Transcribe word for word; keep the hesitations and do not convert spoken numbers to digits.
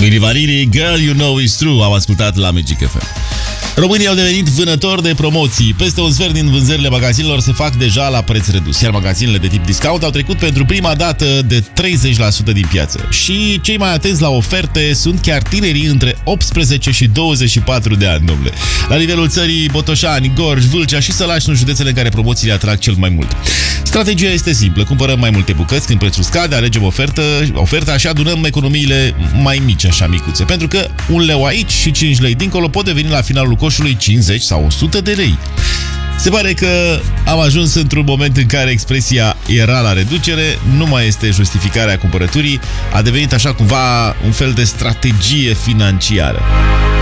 Vili Vanilli, Girl You Know It's True, am ascultat la Magic F M. Românii au devenit vânători de promoții. Peste un sfert din vânzările magazinelor se fac deja la preț redus, iar magazinele de tip discount au trecut pentru prima dată de treizeci la sută din piață. Și cei mai atenți la oferte sunt chiar tinerii între optsprezece și douăzeci și patru de ani, domnule. La nivelul țării, Botoșani, Gorj, Vâlcea și Sălaș sunt județele în care promoțiile atrag cel mai mult. Strategia este simplă: cumpărăm mai multe bucăți când prețul scade, alegem ofertă, oferta și adunăm economiile mai mici, așa micuțe. Pentru că un leu aici și cinci lei dincolo pot deveni la finalul coșului cincizeci sau o sută de lei. Se pare că am ajuns într-un moment în care expresia "era la reducere" nu mai este justificarea cumpărăturii, a devenit așa cumva un fel de strategie financiară.